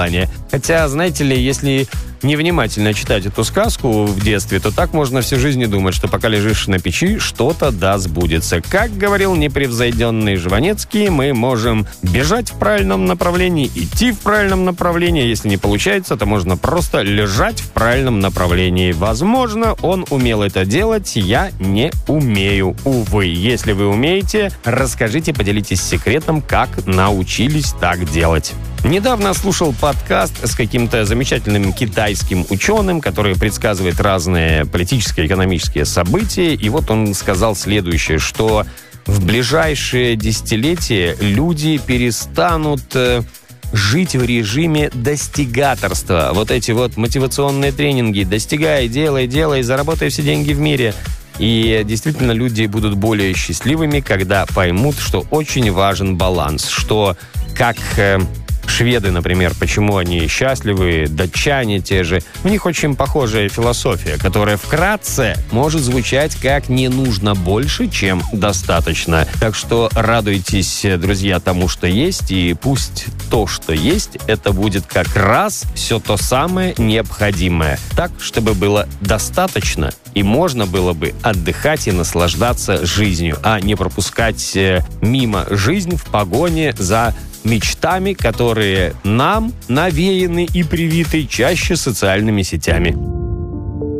Хотя, знаете ли, если невнимательно читать эту сказку в детстве, то так можно всю жизнь и думать, что пока лежишь на печи, что-то да сбудется. Как говорил непревзойденный Жванецкий, мы можем бежать в правильном направлении, идти в правильном направлении. Если не получается, то можно просто лежать в правильном направлении. Возможно, он умел это делать, я не умею, увы. Если вы умеете, расскажите, поделитесь секретом, как научились так делать. Недавно слушал подкаст с каким-то замечательным китайским ученым, который предсказывает разные политические и экономические события. И вот он сказал следующее, что в ближайшие десятилетия люди перестанут жить в режиме достигаторства. Вот эти вот мотивационные тренинги «достигай, делай, заработай все деньги в мире». И действительно люди будут более счастливыми, когда поймут, что очень важен баланс, что как шведы, например, почему они счастливы, датчане те же. У них очень похожая философия, которая вкратце может звучать как «не нужно больше, чем достаточно». Так что радуйтесь, друзья, тому, что есть, и пусть то, что есть, это будет как раз все то самое необходимое. Так, чтобы было достаточно, и можно было бы отдыхать и наслаждаться жизнью, а не пропускать мимо жизнь в погоне за мечтами, которые нам навеяны и привиты чаще социальными сетями.